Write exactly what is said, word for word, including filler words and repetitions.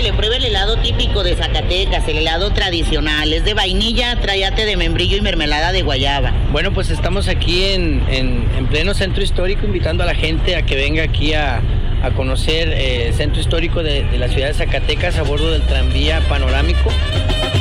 que le pruebe el helado típico de Zacatecas, el helado tradicional. Es de vainilla, trae ate de membrillo y mermelada de guayaba. Bueno, pues estamos aquí en, en, en pleno centro histórico, invitando a la gente a que venga aquí a, a conocer eh, el centro histórico de, de la ciudad de Zacatecas a bordo del tranvía panorámico.